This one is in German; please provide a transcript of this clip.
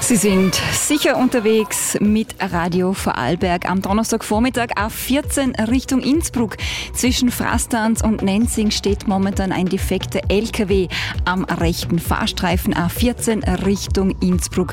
Sie sind sicher unterwegs mit Radio Vorarlberg am Donnerstagvormittag A14 Richtung Innsbruck. Zwischen Frastanz und Nenzing steht momentan ein defekter LKW am rechten Fahrstreifen A14 Richtung Innsbruck.